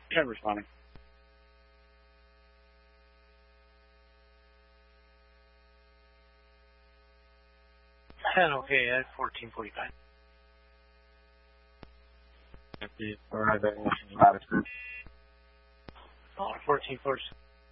10 responding. 10, okay, at 1445. Arriving latitude. 1446.